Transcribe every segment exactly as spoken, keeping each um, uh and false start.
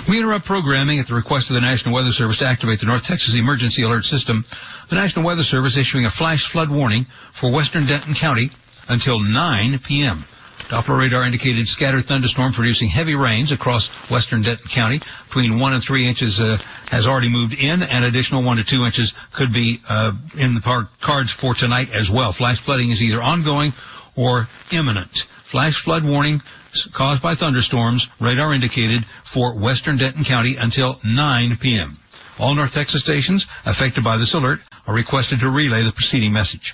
We interrupt programming at the request of the National Weather Service to activate the North Texas Emergency Alert System. The National Weather Service issuing a flash flood warning for western Denton County until nine p.m. Doppler radar indicated scattered thunderstorm producing heavy rains across western Denton County. Between one and three inches uh, has already moved in, and additional one to two inches could be uh, in the par- cards for tonight as well. Flash flooding is either ongoing or imminent. Flash flood warning caused by thunderstorms, radar indicated for western Denton County until nine p.m. All North Texas stations affected by this alert are requested to relay the preceding message.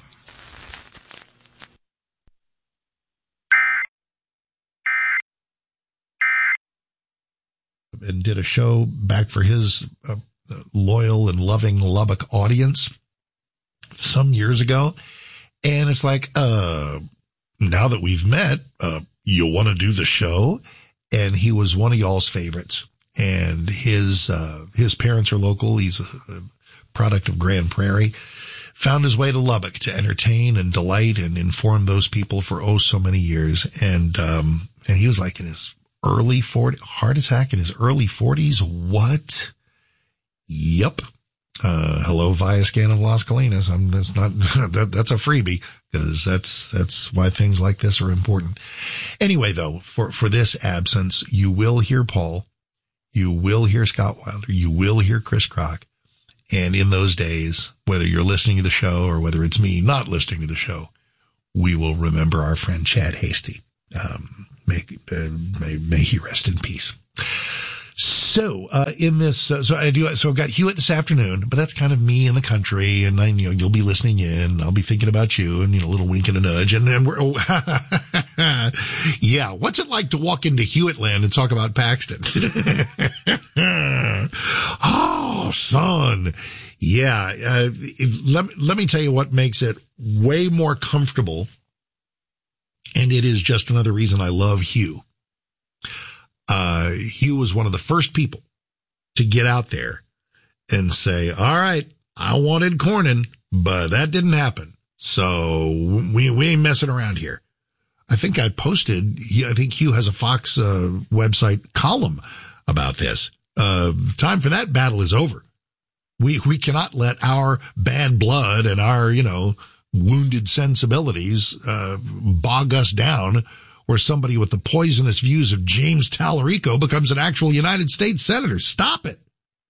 And did a show back for his uh, loyal and loving Lubbock audience some years ago. And it's like, uh, now that we've met, uh, you want to do the show? And he was one of y'all's favorites. And his, uh, his parents are local. He's a, a product of Grand Prairie. Found his way to Lubbock to entertain and delight and inform those people for oh so many years. And, um, and he was like in his early forties, heart attack in his early forties. What? Yep. Uh, hello, Viascan of Las Colinas. I'm, that's not, that, that's a freebie because that's, that's why things like this are important. Anyway, though, for, for this absence, you will hear Paul. You will hear Scott Wilder. You will hear Chris Kroc. And in those days, whether you're listening to the show or whether it's me not listening to the show, we will remember our friend Chad Hasty. Um, may, uh, may, may he rest in peace. So, uh, in this, uh, so I do, so I've got Hewitt this afternoon, but that's kind of me in the country. And then, you know, you'll be listening in. I'll be thinking about you and, you know, a little wink and a nudge. And then we're, oh, yeah. What's it like to walk into Hewitt land and talk about Paxton? Oh, son. Yeah. Uh, it, let, let me tell you what makes it way more comfortable. And it is just another reason I love Hugh. Uh, Hugh was one of the first people to get out there and say, all right, I wanted Cornyn, but that didn't happen. So we, we ain't messing around here. I think I posted, I think Hugh has a Fox, uh, website column about this. Uh, time for that battle is over. We, we cannot let our bad blood and our, you know, wounded sensibilities, uh, bog us down where somebody with the poisonous views of James Tallarico becomes an actual United States senator. Stop it.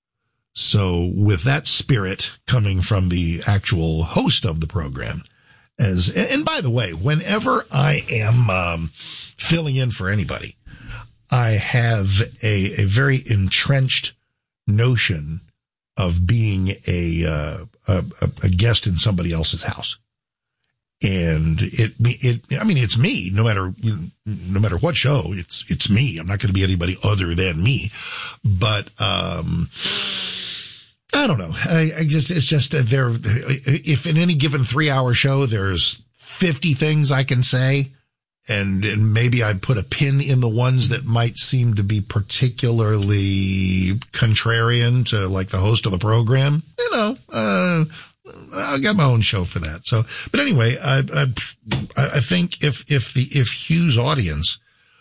So with that spirit coming from the actual host of the program, as, and by the way, whenever I am, um, filling in for anybody, I have a, a very entrenched notion of being a, uh, a, a guest in somebody else's house. And it, it, I mean, it's me, no matter, no matter what show, it's, it's me. I'm not going to be anybody other than me. But, um, I don't know. I, I just, it's just that there, if in any given three hour show, there's fifty things I can say, and, and maybe I put a pin in the ones that might seem to be particularly contrarian to like the host of the program, you know, uh, I got my own show for that. So, but anyway, I, I, I think if, if the, if Hugh's audience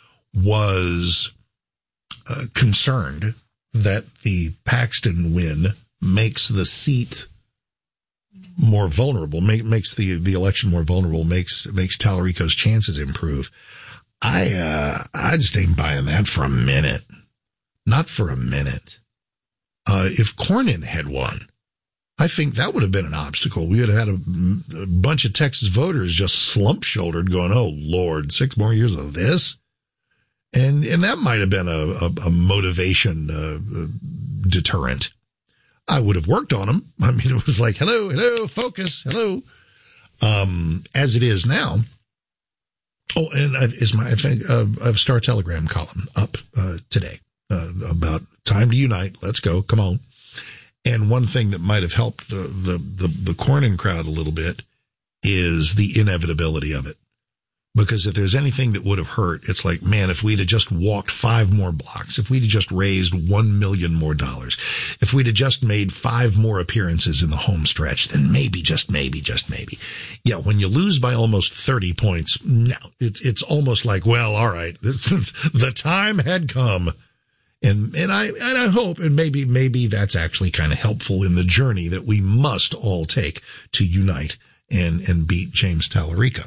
was uh, concerned that the Paxton win makes the seat more vulnerable, make, makes the, the election more vulnerable, makes, makes Tallarico's chances improve. I, uh, I just ain't buying that for a minute. Not for a minute. Uh, if Cornyn had won, I think that would have been an obstacle. We would have had a, a bunch of Texas voters just slump-shouldered going, oh, Lord, six more years of this? And and that might have been a, a, a motivation uh, deterrent. I would have worked on them. I mean, it was like, hello, hello, focus, hello. Um, as it is now. Oh, and I, is my, I think, uh, I have a Star Telegram column up uh, today uh, about time to unite. Let's go. Come on. And one thing that might have helped the, the, the, the Cornyn crowd a little bit is the inevitability of it. Because if there's anything that would have hurt, it's like, man, if we'd have just walked five more blocks, if we'd have just raised one million more dollars, if we'd have just made five more appearances in the home stretch, then maybe, just maybe, just maybe. Yeah, when you lose by almost thirty points, no, it's, it's almost like, well, all right, the time had come. And, and I, and I hope, and maybe, maybe that's actually kind of helpful in the journey that we must all take to unite and, and beat James Tallarico.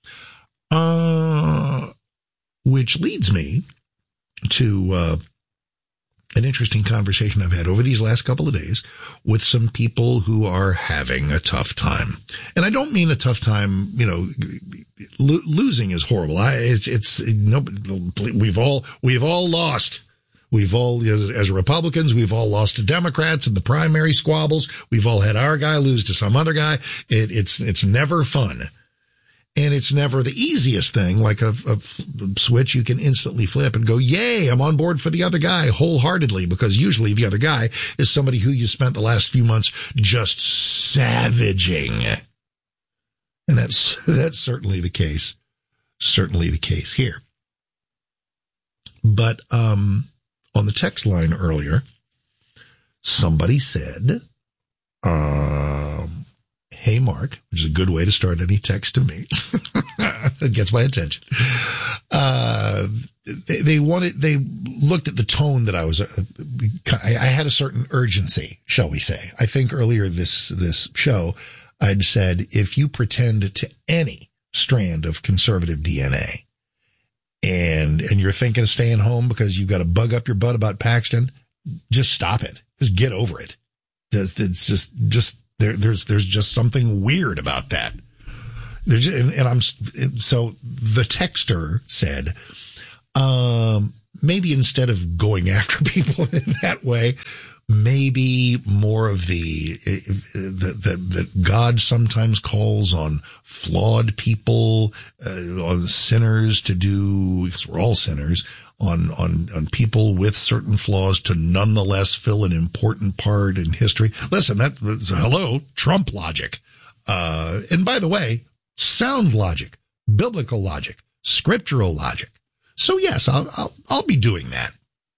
Uh, which leads me to, uh, an interesting conversation I've had over these last couple of days with some people who are having a tough time. And I don't mean a tough time, you know, lo- losing is horrible. I, it's, it's, no, we've all, we've all lost. We've all, as Republicans, we've all lost to Democrats in the primary squabbles. We've all had our guy lose to some other guy. It, it's, it's never fun. And it's never the easiest thing, like a, a switch you can instantly flip and go, yay, I'm on board for the other guy wholeheartedly, because usually the other guy is somebody who you spent the last few months just savaging. And that's, that's certainly the case, certainly the case here. But, um, on the text line earlier, somebody said, um, hey, Mark, which is a good way to start any text to me. It gets my attention. Uh, they, they wanted, they looked at the tone that I was, uh, I, I had a certain urgency, shall we say. I think earlier this, this show, I'd said, if you pretend to any strand of conservative D N A and, and you're thinking of staying home because you've got to bug up your butt about Paxton, just stop it. Just get over it. It's just, just, There, there's, there's just something weird about that. There's, and, and I'm, so the texter said, um, maybe instead of going after people in that way, maybe more of the, that, that, that God sometimes calls on flawed people, uh, on sinners to do, because we're all sinners, on, on, on people with certain flaws to nonetheless fill an important part in history. Listen, that's, hello, Trump logic. Uh, and by the way, sound logic, biblical logic, scriptural logic. So yes, I'll, I'll, I'll be doing that.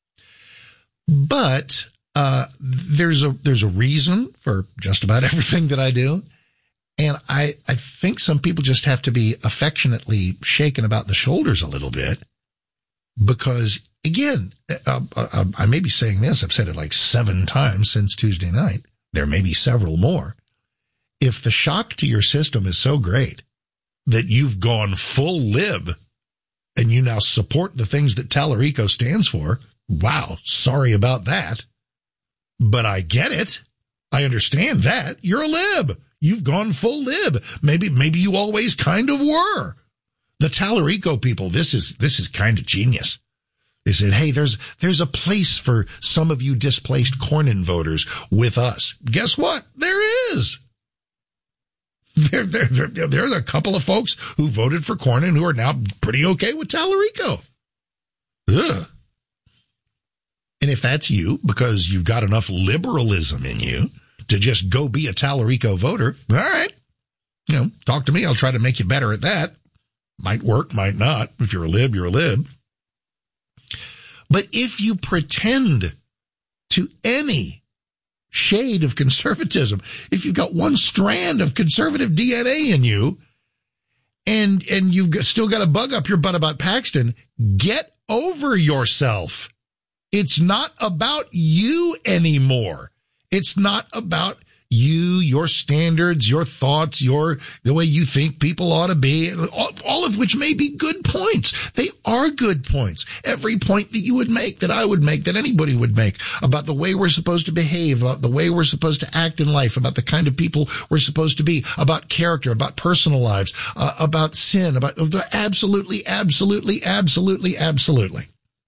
But, uh, there's a, there's a reason for just about everything that I do. And I, I think some people just have to be affectionately shaken about the shoulders a little bit. Because, again, uh, uh, I may be saying this, I've said it like seven times since Tuesday night. There may be several more. If the shock to your system is so great that you've gone full lib and you now support the things that Tallarico stands for, wow, sorry about that. But I get it. I understand that. You're a lib. You've gone full lib. Maybe, maybe you always kind of were. The Tallarico people, this is, this is kind of genius. They said, hey, there's, there's a place for some of you displaced Cornyn voters with us. Guess what? There is. There, there, there, there's a couple of folks who voted for Cornyn who are now pretty okay with Tallarico. Ugh. And if that's you, because you've got enough liberalism in you to just go be a Tallarico voter, all right, you know, talk to me. I'll try to make you better at that. Might work, might not. If you're a lib, you're a lib. But if you pretend to any shade of conservatism, if you've got one strand of conservative D N A in you, and and you've still got a bug up your butt about Paxton, get over yourself. It's not about you anymore. It's not about you, your standards, your thoughts, your, the way you think people ought to be, all, all of which may be good points. They are good points. Every point that you would make, that I would make, that anybody would make about the way we're supposed to behave, about the way we're supposed to act in life, about the kind of people we're supposed to be, about character, about personal lives, uh, about sin, about the absolutely, absolutely, absolutely, absolutely.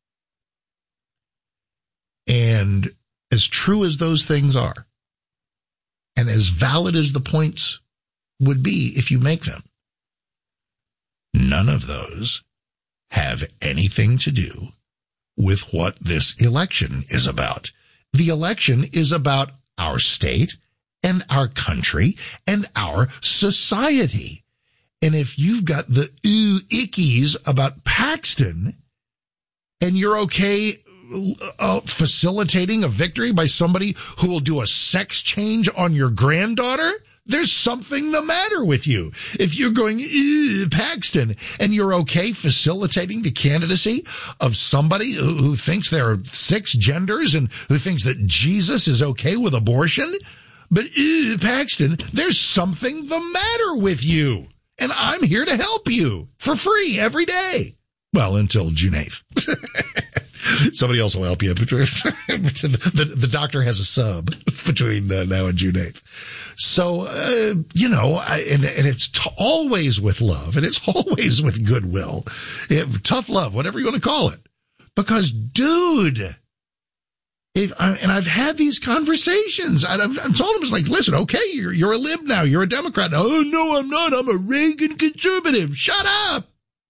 And as true as those things are, and as valid as the points would be if you make them, none of those have anything to do with what this election is about. The election is about our state and our country and our society. And if you've got the ooh ickies about Paxton and you're okay Uh, facilitating a victory by somebody who will do a sex change on your granddaughter, there's something the matter with you. If you're going, Paxton, and you're okay facilitating the candidacy of somebody who, who thinks there are six genders and who thinks that Jesus is okay with abortion, but uh, Paxton, there's something the matter with you. And I'm here to help you for free every day. Well, until June eighth. Somebody else will help you. the, the, the doctor has a sub between uh, now and June eighth. So, uh, you know, I, and, and it's t- always with love, and it's always with goodwill. It, tough love, whatever you want to call it. Because, dude, if I, and I've had these conversations. I've, I've told him, it's like, listen, okay, you're, you're a lib now. You're a Democrat. Oh, no, I'm not. I'm a Reagan conservative. Shut up.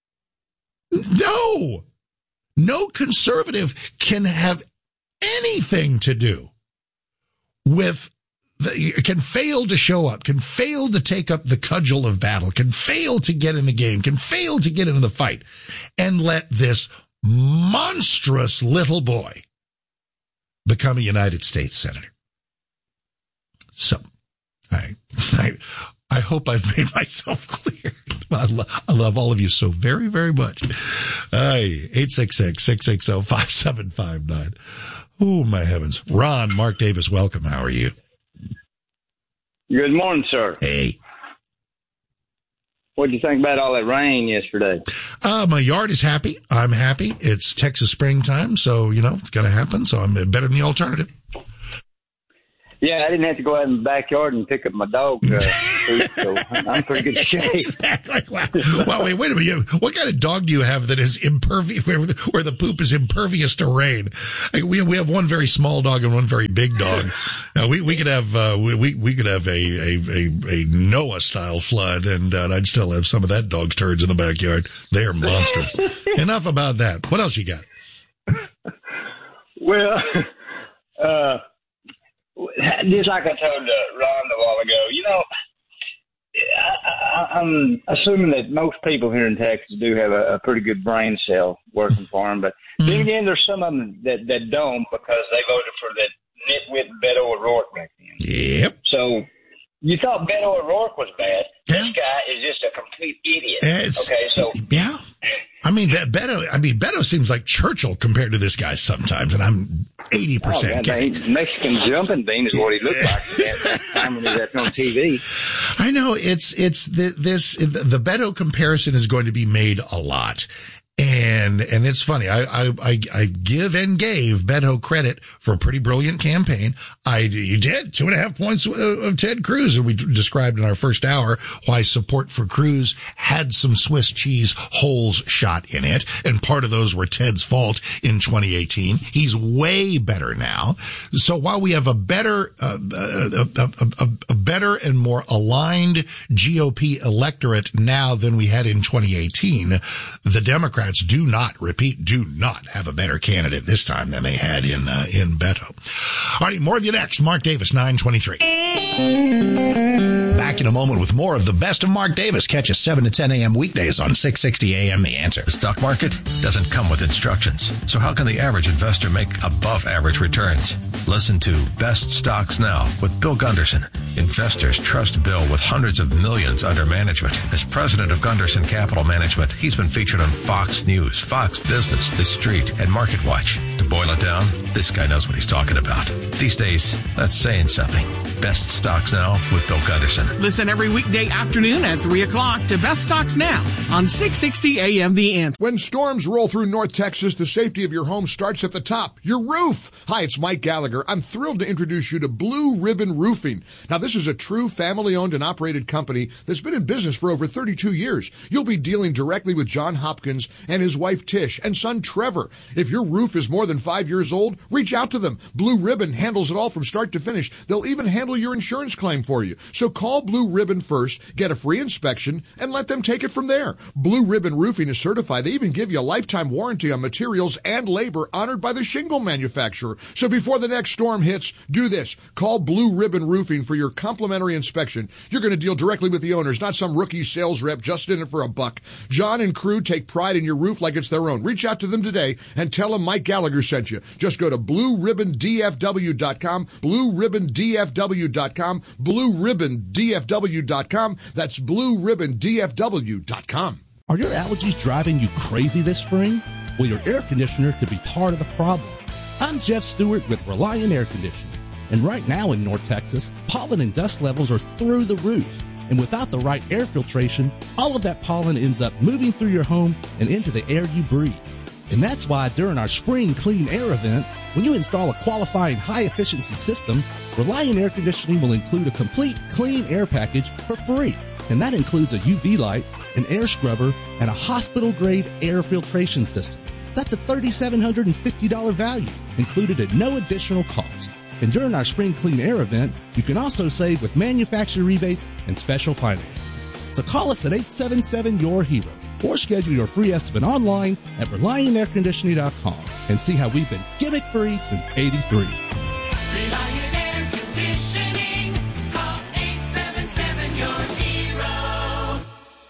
No. No conservative can have anything to do with the, can fail to show up, can fail to take up the cudgel of battle, can fail to get in the game, can fail to get into the fight, and let this monstrous little boy become a United States Senator. So, I, I, I hope I've made myself clear. I, lo- I love all of you so very, very much. Aye, eight six six, six six zero, five seven five nine. Oh, my heavens. Ron, Mark Davis, welcome. How are you? Good morning, sir. Hey. What did you think about all that rain yesterday? Uh, my yard is happy. I'm happy. It's Texas springtime, so, you know, it's going to happen. So I'm better than the alternative. Yeah, I didn't have to go out in the backyard and pick up my dog uh, poop, so I'm pretty good shape. Exactly. Wow. Well, wait, wait a minute. What kind of dog do you have that is impervious, where the, where the poop is impervious to rain? I, we we have one very small dog and one very big dog. Uh, we we could have uh, we we could have a a a, a Noah style flood, and uh, I'd still have some of that dog's turds in the backyard. They are monsters. Enough about that. What else you got? Well, uh. just like I told uh, Ron a while ago, you know, I, I, I'm assuming that most people here in Texas do have a, a pretty good brain cell working for them. But mm-hmm. then again, there's some of them that, that don't because they voted for that nitwit Beto O'Rourke back then. Yep. So you thought Beto O'Rourke was bad. Yeah. This guy is just a complete idiot. It's, okay, so. Yeah. I mean, Beto, I mean, Beto seems like Churchill compared to this guy sometimes, and I'm eighty percent oh, kidding. Mexican jumping bean is what he looked like at that time when he was on T V. I know, it's, it's, the, this, the Beto comparison is going to be made a lot. And, and it's funny. I, I, I, I give and gave Beto credit for a pretty brilliant campaign. I, you did two and a half points of Ted Cruz. And we described in our first hour why support for Cruz had some Swiss cheese holes shot in it. And part of those were Ted's fault in twenty eighteen. He's way better now. So while we have a better, uh, a, a, a, a better and more aligned G O P electorate now than we had in twenty eighteen, the Democrats do not, repeat, do not have a better candidate this time than they had in uh, in Beto. All right, more of you next. Mark Davis, nine twenty-three. Back in a moment with more of the best of Mark Davis. Catch us seven to ten a.m. weekdays on six sixty A M The Answer. The stock market doesn't come with instructions. So how can the average investor make above average returns? Listen to Best Stocks Now with Bill Gunderson. Investors trust Bill with hundreds of millions under management. As president of Gunderson Capital Management, he's been featured on Fox News, Fox Business, The Street, and Market Watch. To boil it down, this guy knows what he's talking about. These days, that's saying something. Best Stocks Now with Bill Gunderson. Listen every weekday afternoon at three o'clock to Best Stocks Now on six sixty A M The Answer. When storms roll through North Texas, the safety of your home starts at the top, your roof. Hi, it's Mike Gallagher. I'm thrilled to introduce you to Blue Ribbon Roofing. Now, this is a true family-owned and operated company that's been in business for over thirty-two years. You'll be dealing directly with John Hopkins and his wife Tish and son Trevor. If your roof is more than five years old, reach out to them. Blue Ribbon handles it all from start to finish. They'll even handle your insurance claim for you. So call Blue Ribbon first, get a free inspection, and let them take it from there. Blue Ribbon Roofing is certified. They even give you a lifetime warranty on materials and labor honored by the shingle manufacturer. So before the next storm hits, do this. Call Blue Ribbon Roofing for your complimentary inspection. You're going to deal directly with the owners, not some rookie sales rep just in it for a buck. John and crew take pride in your roof like it's their own. Reach out to them today and tell them Mike Gallagher sent you. Just go to blue ribbon d f w dot com, blue ribbon d f w w dot com, blue ribbon d f w dot com. That's blue ribbon d f w dot com. Are your allergies driving you crazy this spring? Well, your air conditioner could be part of the problem. I'm Jeff Stewart with Reliant Air Conditioning. And right now in North Texas, pollen and dust levels are through the roof. And without the right air filtration, all of that pollen ends up moving through your home and into the air you breathe. And that's why during our Spring Clean Air event, when you install a qualifying high-efficiency system, Reliant Air Conditioning will include a complete clean air package for free. And that includes a U V light, an air scrubber, and a hospital-grade air filtration system. That's a three thousand seven hundred fifty dollars value, included at no additional cost. And during our Spring Clean Air event, you can also save with manufacturer rebates and special financing. So call us at eight seven seven, Y O U R HERO or schedule your free estimate online at reliant air conditioning dot com and see how we've been gimmick-free since eighty-three. Reliant Air Conditioning. Call eight seven seven, Y O U R HERO.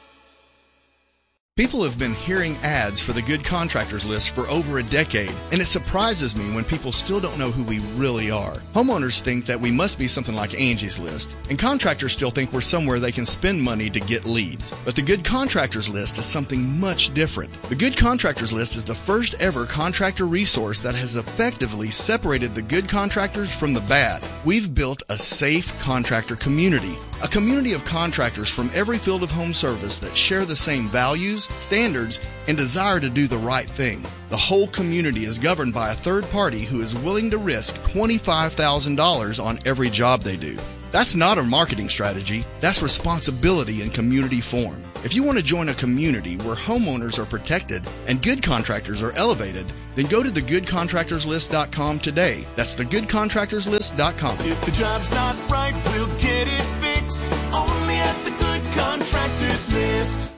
People have been hearing ads for the Good Contractors List for over a decade, and it surprises me when people still don't know who we really are. Homeowners think that we must be something like Angie's List, and contractors still think we're somewhere they can spend money to get leads. But the Good Contractors List is something much different. The Good Contractors List is the first ever contractor resource that has effectively separated the good contractors from the bad. We've built a safe contractor community. A community of contractors from every field of home service that share the same values, standards, and desire to do the right thing. The whole community is governed by a third party who is willing to risk twenty-five thousand dollars on every job they do. That's not a marketing strategy. That's responsibility in community form. If you want to join a community where homeowners are protected and good contractors are elevated, then go to the good contractors list dot com today. That's the good contractors list dot com. If the job's not right, we'll get it fixed. Only at the Good Contractors List.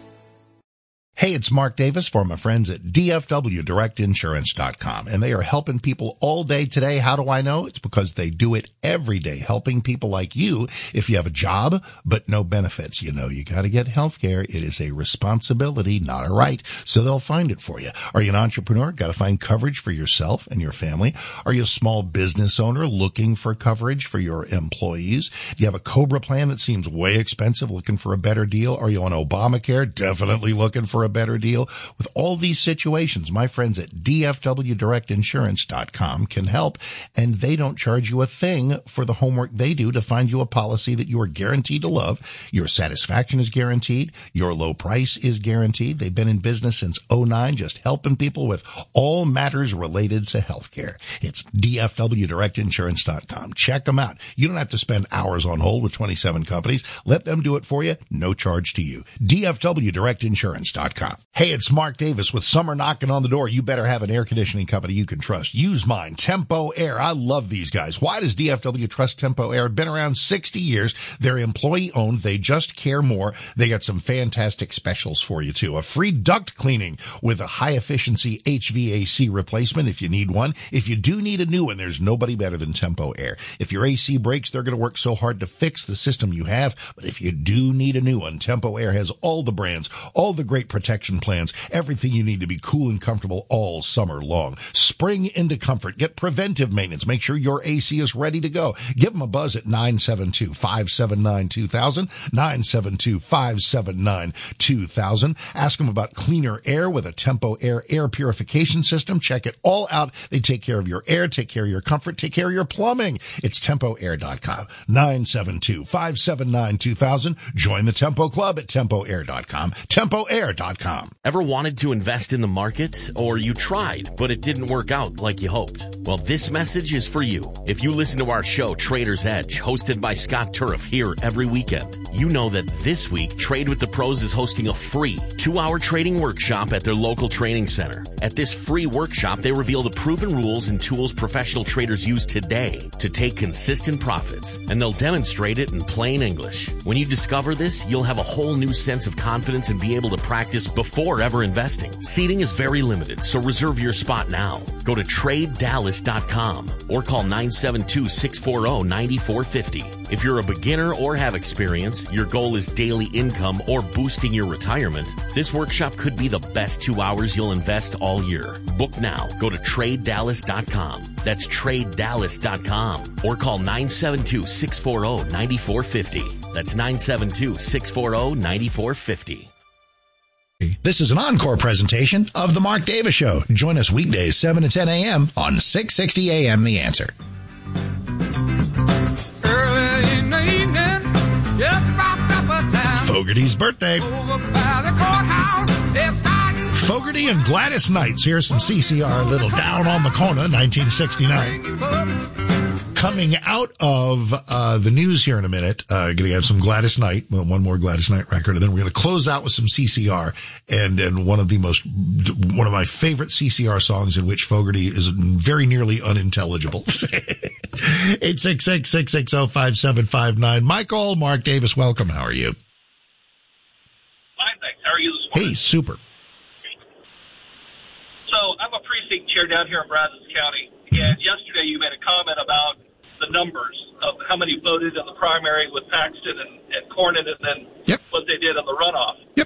Hey, it's Mark Davis for my friends at D F W Direct Insurance dot com, and they are helping people all day today. How do I know? It's because they do it every day, helping people like you. If you have a job but no benefits, you know you got to get health care. It is a responsibility, not a right, so they'll find it for you. Are you an entrepreneur? Got to find coverage for yourself and your family. Are you a small business owner looking for coverage for your employees? Do you have a COBRA plan that seems way expensive, looking for a better deal? Are you on Obamacare? Definitely looking for a better deal. With all these situations, my friends at D F W Direct Insurance dot com can help, and they don't charge you a thing for the homework they do to find you a policy that you are guaranteed to love. Your satisfaction is guaranteed. Your low price is guaranteed. They've been in business since oh nine, just helping people with all matters related to healthcare. It's D F W Direct Insurance dot com. Check them out. You don't have to spend hours on hold with twenty-seven companies. Let them do it for you. No charge to you. D F W Direct Insurance dot com. Hey, it's Mark Davis. With summer knocking on the door, you better have an air conditioning company you can trust. Use mine, Tempo Air. I love these guys. Why does D F W trust Tempo Air? Been around sixty years. They're employee owned. They just care more. They got some fantastic specials for you too. A free duct cleaning with a high efficiency H V A C replacement if you need one. If you do need a new one, there's nobody better than Tempo Air. If your A C breaks, they're going to work so hard to fix the system you have. But if you do need a new one, Tempo Air has all the brands, all the great protection plans, everything you need to be cool and comfortable all summer long. Spring into comfort. Get preventive maintenance. Make sure your A C is ready to go. Give them a buzz at nine seven two, five seven nine, two thousand, nine seven two, five seven nine, two thousand. Ask them about cleaner air with a Tempo Air air purification system. Check it all out. They take care of your air, take care of your comfort, take care of your plumbing. It's tempo air dot com. nine seven two, five seven nine, two thousand. Join the Tempo Club at tempo air dot com. tempo air dot com. Ever wanted to invest in the market, or you tried, but it didn't work out like you hoped? Well, this message is for you. If you listen to our show, Trader's Edge, hosted by Scott Turf here every weekend, you know that this week, Trade with the Pros is hosting a free two-hour trading workshop at their local training center. At this free workshop, they reveal the proven rules and tools professional traders use today to take consistent profits, and they'll demonstrate it in plain English. When you discover this, you'll have a whole new sense of confidence and be able to practice before ever investing. Seating is very limited, so reserve your spot now. Go to trade dallas dot com or call nine seven two, six four zero, nine four five zero. If you're a beginner or have experience, your goal is daily income or boosting your retirement, this workshop could be the best two hours you'll invest all year. Book now. Go to trade dallas dot com. That's trade dallas dot com. Or call nine seven two, six four zero, nine four five zero. That's nine seven two, six four zero, nine four five zero. This is an encore presentation of The Mark Davis Show. Join us weekdays, seven to ten a.m. on six sixty A M The Answer. Early in the evening, just about supper time. Fogarty's birthday. Over by the courthouse, they're starting. Fogarty and Gladys Knights. Here's some C C R, a little Down on the Corner, nineteen sixty-nine. Coming out of uh, the news here in a minute, uh, going to have some Gladys Knight, well, one more Gladys Knight record, and then we're going to close out with some C C R, and and one of the most, one of my favorite C C R songs in which Fogarty is very nearly unintelligible. eight six six, six six zero, five seven five nine. Michael, Mark Davis, welcome. How are you? Fine, thanks. How are you this morning? Hey, super. So I'm a precinct chair down here in Brazos County, and yesterday you made a comment about the numbers of how many voted in the primary with Paxton and, and Cornyn, and then yep. what they did in the runoff. Yep.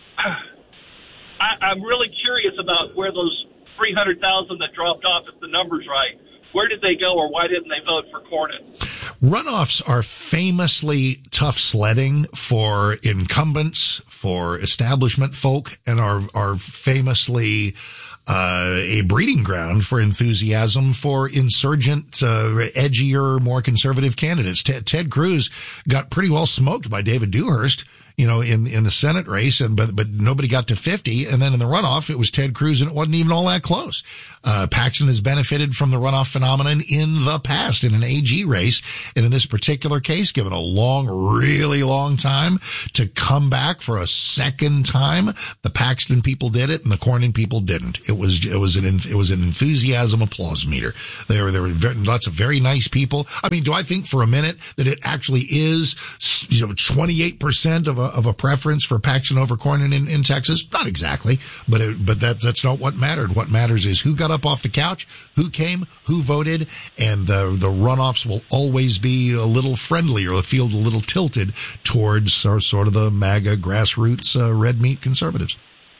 I, I'm really curious about where those three hundred thousand that dropped off, if the number's right, where did they go, or why didn't they vote for Cornyn? Runoffs are famously tough sledding for incumbents, for establishment folk, and are are famously uh a breeding ground for enthusiasm for insurgent, uh, edgier, more conservative candidates. Ted, Ted Cruz got pretty well smoked by David Dewhurst, you know, in, in the Senate race, and but but nobody got to fifty. And then in the runoff, it was Ted Cruz, and it wasn't even all that close. Uh, Paxton has benefited from the runoff phenomenon in the past in an A G race, and in this particular case, given a long, really long time to come back for a second time, the Paxton people did it, and the Cornyn people didn't. It was it was an it was an enthusiasm applause meter. There were there were very, lots of very nice people. I mean, do I think for a minute that it actually is, you know, twenty-eight percent of a of a preference for Paxton over Cornyn in, in Texas? Not exactly, but it, but that that's not what mattered. What matters is who got up off the couch, who came, who voted, and the the runoffs will always be a little friendlier, the field a little tilted towards uh, sort of the MAGA grassroots uh, red meat conservatives.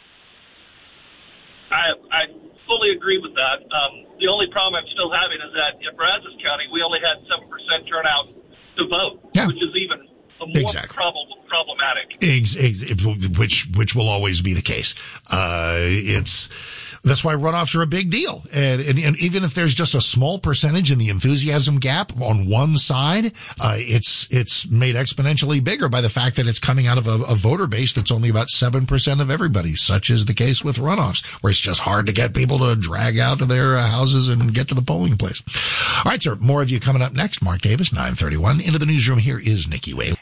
I, I fully agree with that. Um, the only problem I'm still having is that in Brazos County, we only had seven percent turnout to vote, yeah. which is even more exactly. prob- problematic. Ex- ex- which which will always be the case. Uh, it's that's why runoffs are a big deal, and, and and even if there's just a small percentage in the enthusiasm gap on one side, uh, it's it's made exponentially bigger by the fact that it's coming out of a, a voter base that's only about seven percent of everybody. Such is the case with runoffs, where it's just hard to get people to drag out of their uh, houses and get to the polling place. All right, sir. More of you coming up next. Mark Davis, nine thirty-one. Into the newsroom. Here is Nikki Whaley.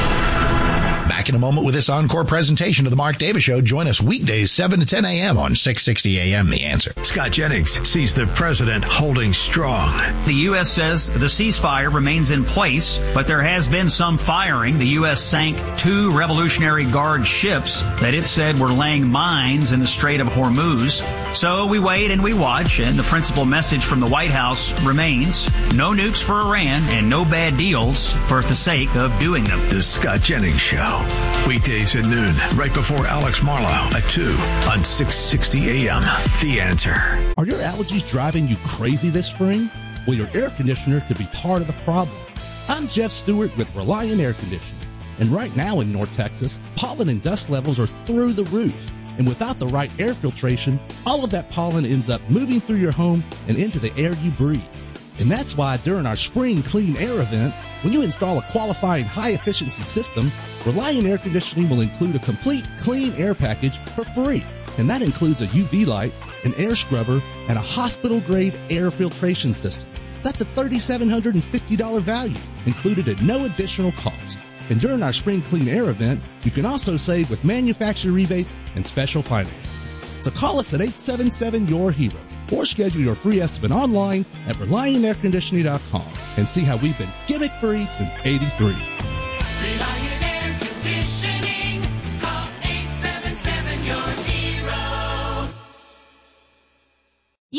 Back in a moment with this encore presentation of The Mark Davis Show. Join us weekdays, seven to ten a.m. on six sixty A M The Answer. Scott Jennings sees the president holding strong. The U S says the ceasefire remains in place, but there has been some firing. The U S sank two Revolutionary Guard ships that it said were laying mines in the Strait of Hormuz. So we wait and we watch, and the principal message from the White House remains: no nukes for Iran and no bad deals for the sake of doing them. The Scott Jennings Show. Weekdays at noon, right before Alex Marlowe at two on six sixty A M The Answer. Are your allergies driving you crazy this spring? Well, your air conditioner could be part of the problem. I'm Jeff Stewart with Reliant Air Conditioning. And right now in North Texas, pollen and dust levels are through the roof. And without the right air filtration, all of that pollen ends up moving through your home and into the air you breathe. And that's why during our Spring Clean Air event, when you install a qualifying high-efficiency system, Reliant Air Conditioning will include a complete clean air package for free. And that includes a U V light, an air scrubber, and a hospital-grade air filtration system. That's a three thousand seven hundred fifty dollars value, included at no additional cost. And during our Spring Clean Air event, you can also save with manufacturer rebates and special financing. So call us at eight seven seven, Y O U R hero or schedule your free estimate online at reliant air conditioning dot com and see how we've been gimmick-free since eighty-three. Reliant Air Conditioning. Call eight seven seven, Y O U R hero. You may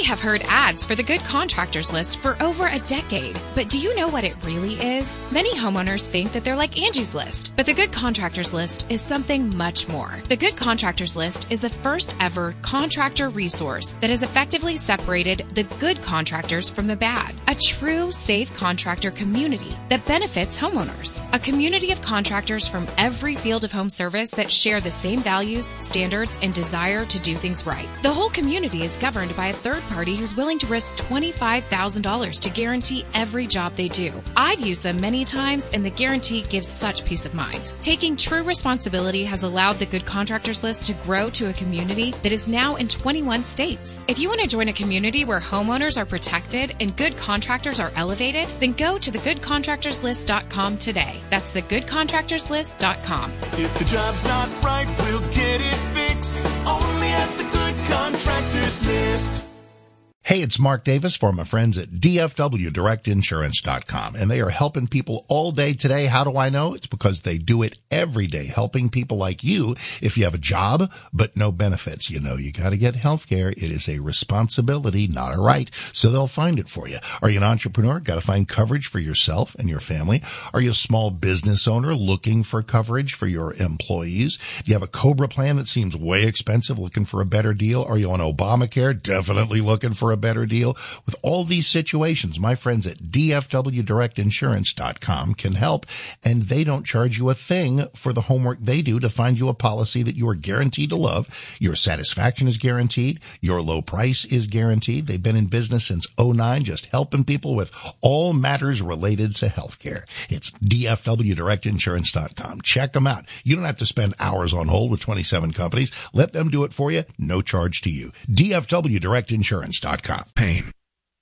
have heard ads for the Good Contractors List for over a decade, but do you know what it really is? Many homeowners think that they're like Angie's List, but the Good Contractors List is something much more. The Good Contractors List is the first ever contractor resource that has effectively separated the good contractors from the bad. A true, safe contractor community that benefits homeowners. A community of contractors from every field of home service that share the same values, standards, and desire to do things right. The whole community is governed by a third party who's willing to risk twenty-five thousand dollars to guarantee every job they do. I've used them many times, and the guarantee gives such peace of mind. Taking true responsibility has allowed the Good Contractors List to grow to a community that is now in twenty-one states. If you want to join a community where homeowners are protected and good contractors are elevated, then go to the good contractors list dot com today. That's the good contractors list dot com. If the job's not right, we'll get it fixed. Only at the Good Contractors List. Hey, it's Mark Davis for my friends at D F W Direct Insurance dot com, and they are helping people all day today. How do I know? It's because they do it every day, helping people like you. If you have a job but no benefits, you know you got to get health care. It is a responsibility, not a right, so they'll find it for you. Are you an entrepreneur? Got to find coverage for yourself and your family. Are you a small business owner looking for coverage for your employees? Do you have a COBRA plan that seems way expensive, looking for a better deal? Are you on Obamacare? Definitely looking for a better deal. With all these situations, my friends at D F W Direct Insurance dot com can help, and they don't charge you a thing for the homework they do to find you a policy that you are guaranteed to love. Your satisfaction is guaranteed. Your low price is guaranteed. They've been in business since oh nine, just helping people with all matters related to healthcare. It's D F W Direct Insurance dot com. Check them out. You don't have to spend hours on hold with twenty-seven companies. Let them do it for you. No charge to you. D F W Direct Insurance dot com. Pain.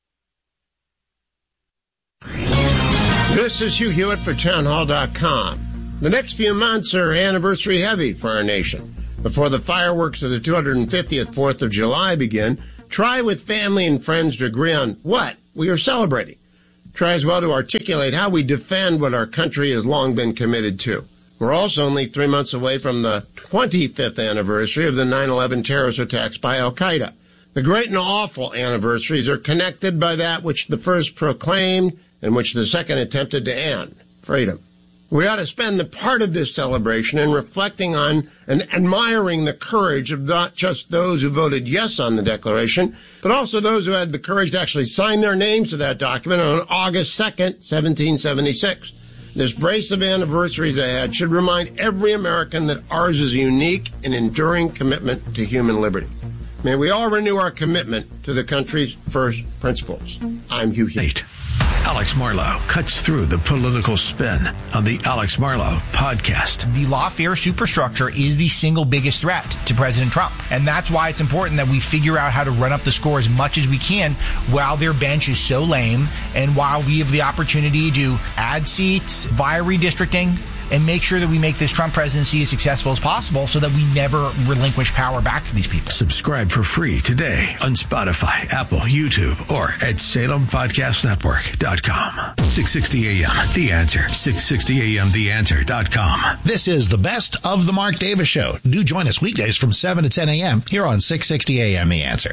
This is Hugh Hewitt for Town Hall dot com. The next few months are anniversary heavy for our nation. Before the fireworks of the two hundred fiftieth fourth of July begin, try with family and friends to agree on what we are celebrating. Try as well to articulate how we defend what our country has long been committed to. We're also only three months away from the twenty-fifth anniversary of the nine eleven terrorist attacks by Al-Qaeda. The great and awful anniversaries are connected by that which the first proclaimed and which the second attempted to end, freedom. We ought to spend the part of this celebration in reflecting on and admiring the courage of not just those who voted yes on the Declaration, but also those who had the courage to actually sign their names to that document on August second, seventeen seventy-six. This brace of anniversaries ahead should remind every American that ours is a unique and enduring commitment to human liberty. May we all renew our commitment to the country's first principles. I'm Hugh Hewitt. Alex Marlow cuts through the political spin on the Alex Marlow podcast. The lawfare superstructure is the single biggest threat to President Trump. And that's why it's important that we figure out how to run up the score as much as we can while their bench is so lame and while we have the opportunity to add seats via redistricting and make sure that we make this Trump presidency as successful as possible so that we never relinquish power back to these people. Subscribe for free today on Spotify, Apple, YouTube, or at Salem Podcast Network dot com. six sixty A M, The Answer. six sixty A M the answer dot com. This is the best of the Mark Davis Show. Do join us weekdays from seven to ten a.m. here on six sixty A M The Answer.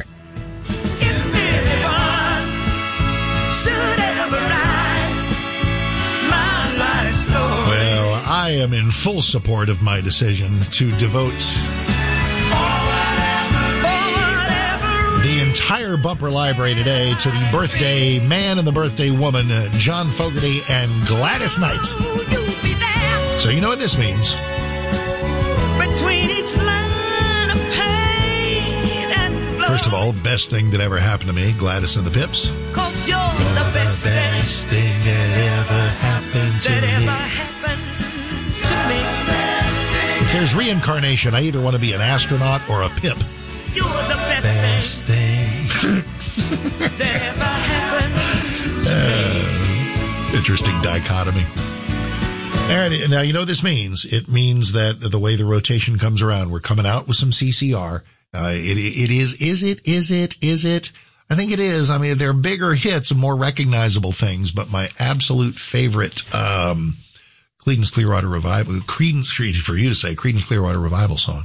Well, I am in full support of my decision to devote the entire bumper library today to the birthday man and the birthday woman, uh, John Fogerty and Gladys Knight. So you know what this means. Between each line of pain and blood. First of all, best thing that ever happened to me, Gladys and the Pips. Cause you're the best, the best thing, thing that ever happened to that me. ever happened to me. If there's reincarnation, I either want to be an astronaut or a Pip. You're the best, best thing, thing that ever happened to uh, me. Interesting dichotomy. And now, you know what this means? It means that the way the rotation comes around, we're coming out with some C C R. Uh, it, it is, is it, is it, is it? I think it is. I mean, they're bigger hits and more recognizable things, but my absolute favorite, um, Creedence Clearwater Revival, Creedence, for you to say, Creedence Clearwater Revival song,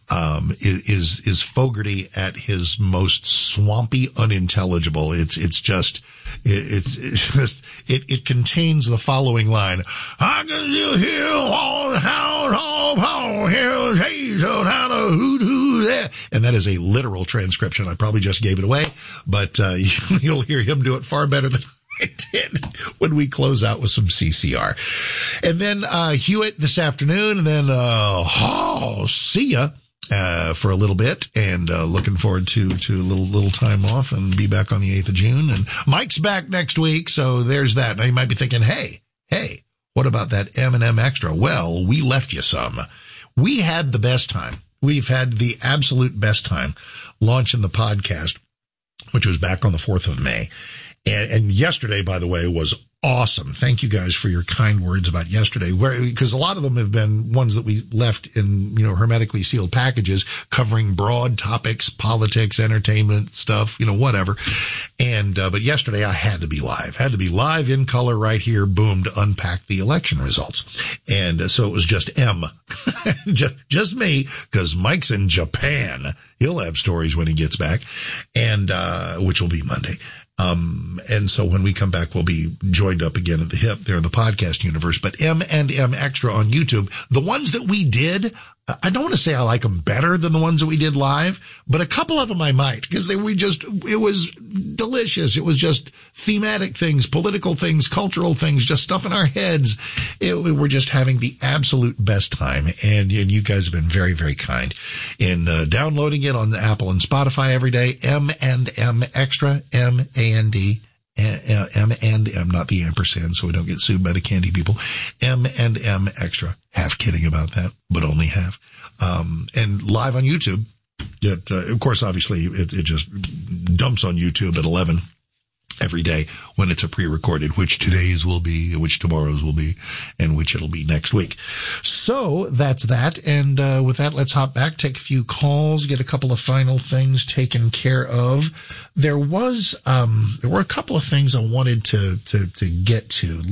um, is, is, is Fogarty at his most swampy, unintelligible. It's, it's just, it, it's, it's just, it, it contains the following line. I can still hear all the hound, all power, hills, hazel, how to hoot, hoot, there. And that is a literal transcription. I probably just gave it away, but, uh, you'll hear him do it far better than I did when we close out with some C C R. And then, uh, Hewitt this afternoon, and then, uh, oh, see ya, uh, for a little bit, and, uh, looking forward to, to a little, little time off and be back on the eighth of June. And Mike's back next week. So there's that. Now you might be thinking, hey, hey, what about that M and M Extra? Well, we left you some. We had the best time. We've had the absolute best time launching the podcast, which was back on the fourth of May. And, and yesterday, by the way, was awesome. Thank you guys for your kind words about yesterday, where, because a lot of them have been ones that we left in, you know, hermetically sealed packages covering broad topics, politics, entertainment stuff, you know, whatever. And, uh, but yesterday I had to be live, had to be live in color right here, boom, to unpack the election results. And uh, so it was just M, just, just me, because Mike's in Japan. He'll have stories when he gets back, and, uh, which will be Monday. Um, and so when we come back, we'll be joined up again at the hip there in the podcast universe. But M and M Extra on YouTube, the ones that we did, I don't want to say I like them better than the ones that we did live, but a couple of them I might, because they we just, it was delicious. It was just thematic things, political things, cultural things, just stuff in our heads. It, we were just having the absolute best time. And, and you guys have been very, very kind in uh, downloading it on the Apple and Spotify every day. M and M Extra, M A N D. M and M, not the ampersand, so we don't get sued by the candy people. M and M Extra. Half kidding about that, but only half. Um, and live on YouTube. It, uh, of course, obviously, it, it just dumps on YouTube at eleven every day when it's a pre-recorded, which today's will be, which tomorrow's will be, and which it'll be next week. So that's that. And uh, with that, let's hop back, take a few calls, get a couple of final things taken care of. There was, um, there were a couple of things I wanted to, to, to get to.